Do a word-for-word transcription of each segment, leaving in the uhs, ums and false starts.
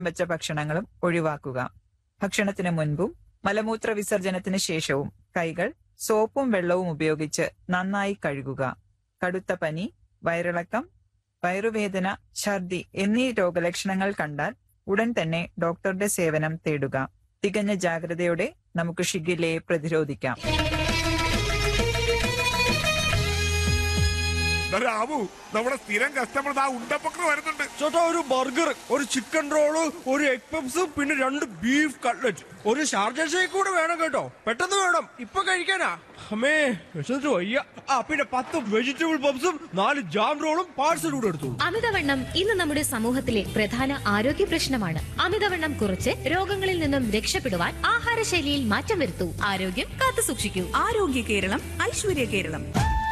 വെച്ച ഭക്ഷണങ്ങളും ഒഴിവാക്കുക. ഭക്ഷണത്തിന് മുൻപും മലമൂത്ര വിസർജനത്തിന് ശേഷവും കൈകൾ സോപ്പും വെള്ളവും ഉപയോഗിച്ച് നന്നായി കഴുകുക. കടുത്ത പനി, വയറിളക്കം, വയറുവേദന, ഛർദി എന്നീ രോഗലക്ഷണങ്ങൾ കണ്ടാൽ ഉടൻ തന്നെ ഡോക്ടറുടെ സേവനം തേടുക. തികഞ്ഞ ജാഗ്രതയോടെ നമുക്ക് ഷിഗല്ലയെ പ്രതിരോധിക്കാം. രാമു, നമ്മുടെ സ്ഥിരം കസ്റ്റമർ ആ ഉണ്ടപ്പൊക്കെ വരുന്നുണ്ട്. ചേട്ടാ, ഒരു ബർഗർ, ഒരു ചിക്കൻ റോള്, ഒരു എഗ് പപ്സും പിന്നെ രണ്ട് ബീഫ് കട്ട്ലറ്റ്, ഒരു ഷാർജ ഷേക്ക് കൂടെ വേണം കേട്ടോ. പെട്ടെന്ന് വേണം, ഇപ്പൊ കഴിക്കാനാ. അമ്മേ, വിശന്നിട്ട് വയ്യ. ആ പിന്നെ പത്ത് വെജിറ്റബിൾ പപ്സും നാല് ജാം റോളും പാഴ്സൽ കൂടെ എടുത്തു. അമിതവണ്ണം ഇന്ന് നമ്മുടെ സമൂഹത്തിലെ പ്രധാന ആരോഗ്യ പ്രശ്നമാണ്. അമിതവണ്ണം കുറച്ച് രോഗങ്ങളിൽ നിന്നും രക്ഷപ്പെടുവാൻ ആഹാരശൈലിയിൽ മാറ്റം വരുത്തൂ. ആരോഗ്യം കാത്തു സൂക്ഷിക്കൂ. ആരോഗ്യ കേരളം, ഐശ്വര്യ കേരളം.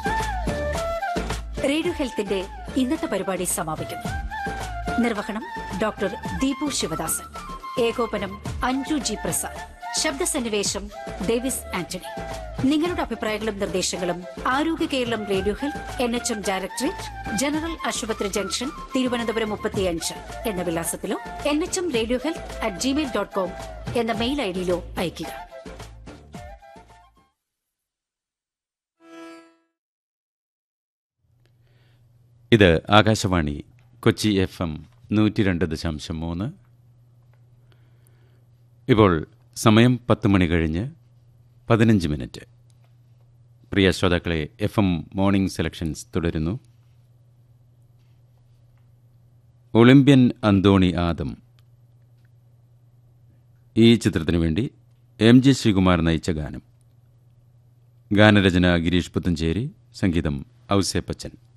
റേഡിയോ ഹെൽത്തിന്റെ ഇന്നത്തെ പരിപാടി സമാപിക്കുന്നു. നിർവഹണം ഡോക്ടർ ദീപു ശിവദാസൻ. ഏകോപനം അഞ്ജു ജി പ്രസാദ്. ശബ്ദസന്നിവേശം ഡേവിസ് ആന്റണി. നിങ്ങളുടെ അഭിപ്രായങ്ങളും നിർദ്ദേശങ്ങളും ആരോഗ്യ Keralam radio health, N H M directorate, general ആശുപത്രി ജംഗ്ഷൻ, തിരുവനന്തപുരം മുപ്പത്തിയഞ്ച് എന്ന വിലാസത്തിലോ N H M radio health at Gmail dot com എന്ന മെയിൽ ഐ ഡിയിലോ അയയ്ക്കുക. ഇത് ആകാശവാണി കൊച്ചി എഫ് എം നൂറ്റി രണ്ട് ദശാംശം മൂന്ന്. ഇപ്പോൾ സമയം പത്ത് മണി കഴിഞ്ഞ് പതിനഞ്ച് മിനിറ്റ്. പ്രിയ ശ്രോതാക്കളെ, എഫ് എം മോർണിംഗ് സെലക്ഷൻസ് തുടരുന്നു. ഒളിമ്പ്യൻ അന്തോണി ആദം ഈ ചിത്രത്തിനു വേണ്ടി എം ജി ശ്രീകുമാർ നയിച്ച ഗാനം. ഗാനരചന ഗിരീഷ് പുത്തഞ്ചേരി, സംഗീതം ഔസേപ്പച്ചൻ.